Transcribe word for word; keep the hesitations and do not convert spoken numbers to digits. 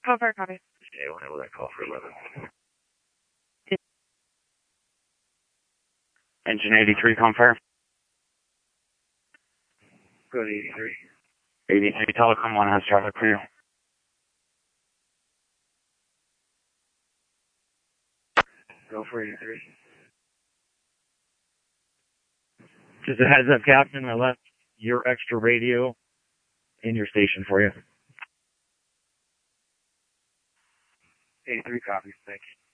Confirm, copy. Okay, we'll handle that call for eleven. Engine eighty-three, confirm. Go to eighty-three. eighty-three, Telecom one has traffic for you. Go for eighty-three. Just a heads up, Captain, I left your extra radio in your station for you. eighty-three copies, thank you.